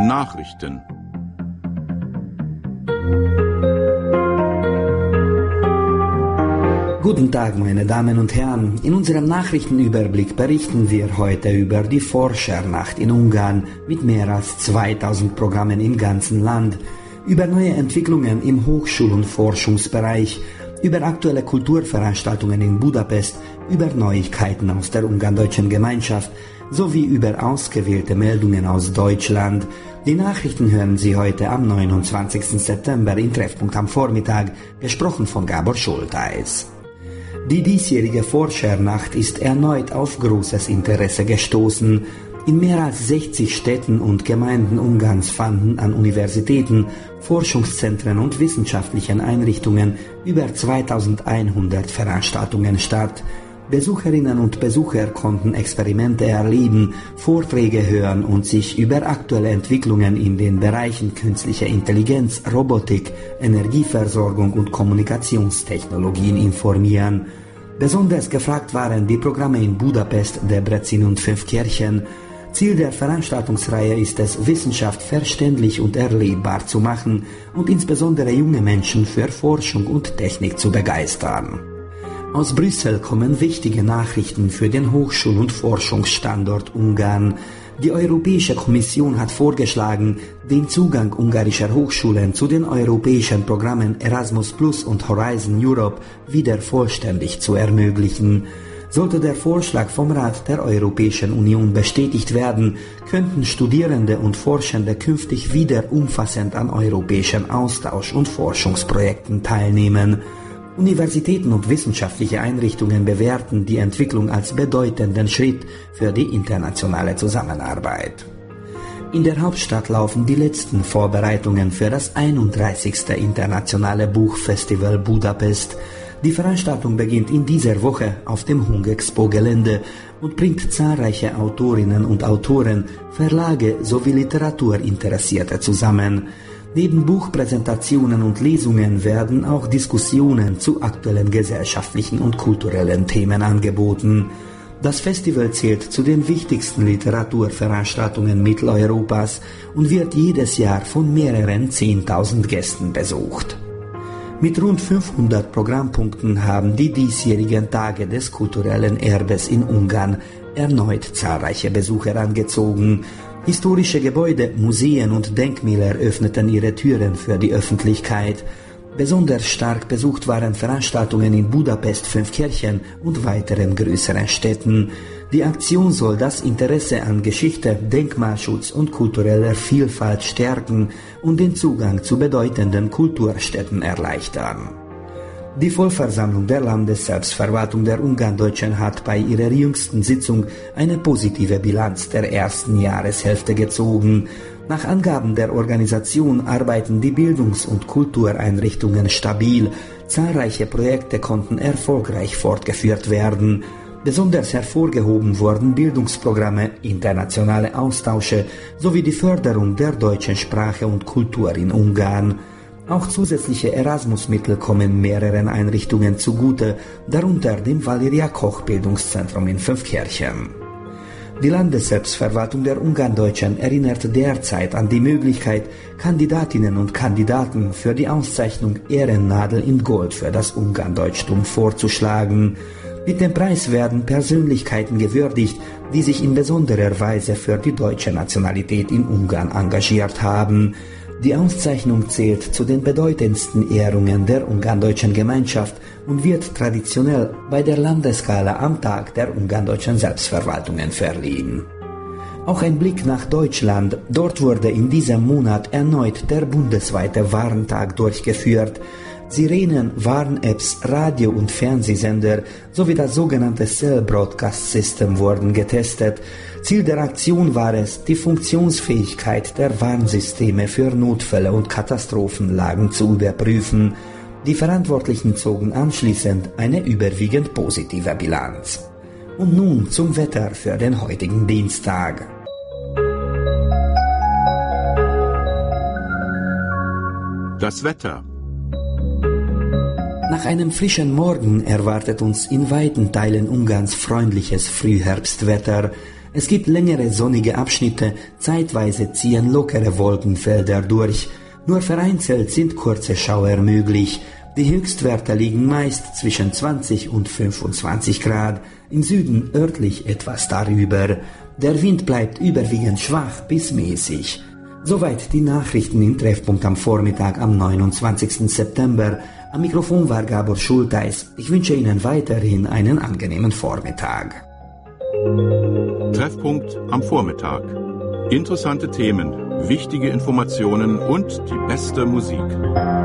Nachrichten. Guten Tag, meine Damen und Herren. In unserem Nachrichtenüberblick berichten wir heute über die Forschernacht in Ungarn mit mehr als 2000 Programmen im ganzen Land, über neue Entwicklungen im Hochschul- und Forschungsbereich, über aktuelle Kulturveranstaltungen in Budapest, über Neuigkeiten aus der ungarn-deutschen Gemeinschaft sowie über ausgewählte Meldungen aus Deutschland. Die Nachrichten hören Sie heute am 29. September in Treffpunkt am Vormittag, gesprochen von Gábor Schultheis. Die diesjährige Forschernacht ist erneut auf großes Interesse gestoßen. In mehr als 60 Städten und Gemeinden Ungarns fanden an Universitäten, Forschungszentren und wissenschaftlichen Einrichtungen über 2100 Veranstaltungen statt. Besucherinnen und Besucher konnten Experimente erleben, Vorträge hören und sich über aktuelle Entwicklungen in den Bereichen künstliche Intelligenz, Robotik, Energieversorgung und Kommunikationstechnologien informieren. Besonders gefragt waren die Programme in Budapest, Debrecen und Fünfkirchen. Ziel der Veranstaltungsreihe ist es, Wissenschaft verständlich und erlebbar zu machen und insbesondere junge Menschen für Forschung und Technik zu begeistern. Aus Brüssel kommen wichtige Nachrichten für den Hochschul- und Forschungsstandort Ungarn. Die Europäische Kommission hat vorgeschlagen, den Zugang ungarischer Hochschulen zu den europäischen Programmen Erasmus Plus und Horizon Europe wieder vollständig zu ermöglichen. Sollte der Vorschlag vom Rat der Europäischen Union bestätigt werden, könnten Studierende und Forschende künftig wieder umfassend an europäischen Austausch- und Forschungsprojekten teilnehmen. Universitäten und wissenschaftliche Einrichtungen bewerten die Entwicklung als bedeutenden Schritt für die internationale Zusammenarbeit. In der Hauptstadt laufen die letzten Vorbereitungen für das 31. Internationale Buchfestival Budapest. Die Veranstaltung beginnt in dieser Woche auf dem Hungexpo-Gelände und bringt zahlreiche Autorinnen und Autoren, Verlage sowie Literaturinteressierte zusammen. Neben Buchpräsentationen und Lesungen werden auch Diskussionen zu aktuellen gesellschaftlichen und kulturellen Themen angeboten. Das Festival zählt zu den wichtigsten Literaturveranstaltungen Mitteleuropas und wird jedes Jahr von mehreren 10.000 Gästen besucht. Mit rund 500 Programmpunkten haben die diesjährigen Tage des kulturellen Erbes in Ungarn erneut zahlreiche Besucher angezogen. Historische Gebäude, Museen und Denkmäler öffneten ihre Türen für die Öffentlichkeit. Besonders stark besucht waren Veranstaltungen in Budapest, Fünfkirchen und weiteren größeren Städten. Die Aktion soll das Interesse an Geschichte, Denkmalschutz und kultureller Vielfalt stärken und den Zugang zu bedeutenden Kulturstätten erleichtern. Die Vollversammlung der Landesselbstverwaltung der Ungarn-Deutschen hat bei ihrer jüngsten Sitzung eine positive Bilanz der ersten Jahreshälfte gezogen. Nach Angaben der Organisation arbeiten die Bildungs- und Kultureinrichtungen stabil. Zahlreiche Projekte konnten erfolgreich fortgeführt werden. Besonders hervorgehoben wurden Bildungsprogramme, internationale Austausche sowie die Förderung der deutschen Sprache und Kultur in Ungarn. Auch zusätzliche Erasmus-Mittel kommen mehreren Einrichtungen zugute, darunter dem Valeria-Koch-Bildungszentrum in Fünfkirchen. Die Landesselbstverwaltung der Ungarn-Deutschen erinnert derzeit an die Möglichkeit, Kandidatinnen und Kandidaten für die Auszeichnung Ehrennadel in Gold für das Ungarndeutschtum vorzuschlagen. Mit dem Preis werden Persönlichkeiten gewürdigt, die sich in besonderer Weise für die deutsche Nationalität in Ungarn engagiert haben. Die Auszeichnung zählt zu den bedeutendsten Ehrungen der ungarn-deutschen Gemeinschaft und wird traditionell bei der Landesgala am Tag der ungarn-deutschen Selbstverwaltungen verliehen. Auch ein Blick nach Deutschland. Dort wurde in diesem Monat erneut der bundesweite Warntag durchgeführt. Sirenen, Warn-Apps, Radio- und Fernsehsender sowie das sogenannte Cell Broadcast System wurden getestet. Ziel der Aktion war es, die Funktionsfähigkeit der Warnsysteme für Notfälle und Katastrophenlagen zu überprüfen. Die Verantwortlichen zogen anschließend eine überwiegend positive Bilanz. Und nun zum Wetter für den heutigen Dienstag. Das Wetter. Nach einem frischen Morgen erwartet uns in weiten Teilen Ungarns freundliches Frühherbstwetter. Es gibt längere sonnige Abschnitte, zeitweise ziehen lockere Wolkenfelder durch. Nur vereinzelt sind kurze Schauer möglich. Die Höchstwerte liegen meist zwischen 20 und 25 Grad, im Süden örtlich etwas darüber. Der Wind bleibt überwiegend schwach bis mäßig. Soweit die Nachrichten im Treffpunkt am Vormittag am 29. September. Am Mikrofon war Gabor Schulteis. Ich wünsche Ihnen weiterhin einen angenehmen Vormittag. Treffpunkt am Vormittag. Interessante Themen, wichtige Informationen und die beste Musik.